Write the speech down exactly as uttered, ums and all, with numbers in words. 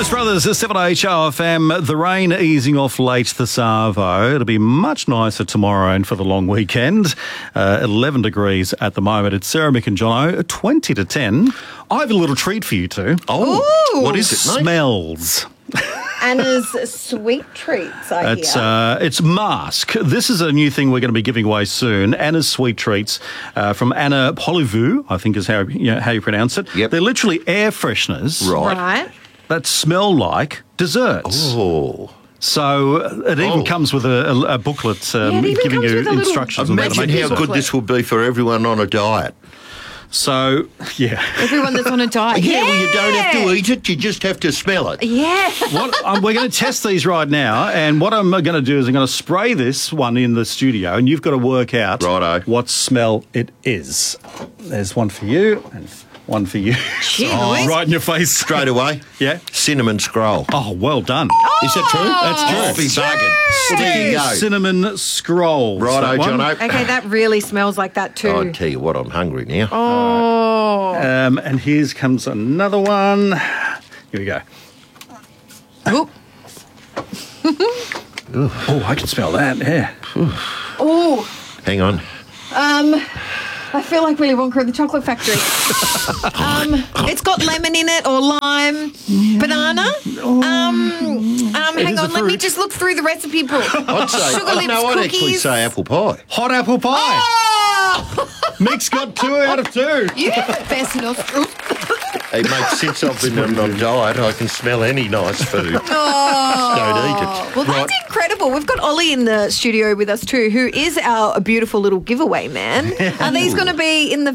Jonas Brothers, seven H O F M. The rain easing off late this arvo. It'll be much nicer tomorrow and for the long weekend. Uh, eleven degrees at the moment. It's Sarah, Mick and Jono, twenty to ten. I have a little treat for you two. Oh, Ooh. what is it, mate? Smells. Anna's sweet treats, I It's, hear. uh, it's Mask. This is a new thing we're going to be giving away soon. Anna's Sweet Treats uh, from Anna Polivu, I think is how, you know, how you pronounce it. Yep. They're literally air fresheners Right. right? that smell like desserts. Oh. So it even Oh. comes with a, a, a booklet um, Yeah, it even giving comes you with a little- instructions on how to Imagine make how it. good this will be for everyone on a diet. So, yeah. Everyone that's on a diet. Yeah, well, you don't have to eat it, you just have to smell it. Yeah. What, um, we're going to test these right now, and what I'm going to do is I'm going to spray this one in the studio, and you've got to work out Righto. what smell it is. There's one for you, and one for you. Gee Oh, whiz. right in your face. Straight away. Yeah. Cinnamon scroll. Oh, well done. Is that true? That's true. Be bargain. Well, there you go. Cinnamon scrolls. Righto, that one. Jono. Okay, that really smells like that too. I'll tell you what, I'm hungry now. Oh. Um, and here comes another one. Here we go. Oop. Oh, I can smell that, yeah. Oh. Hang on. Um, I feel like Willy Wonka at the Chocolate Factory. um, it's got lemon in it or lime, banana. Um, um, hang is a on, let me fruit. just look through the recipe book. I'd say, Sugar oh, lips no, I'd actually cookies. say apple pie. Hot apple pie. Oh! Mick's got two out of two. You have the best nostrils. It makes since I've been on a diet, I can smell any nice food. Oh. Don't eat it. Well, that's incredible. We've got Ollie in the studio with us too, who is our beautiful little giveaway man. Are these going to be in the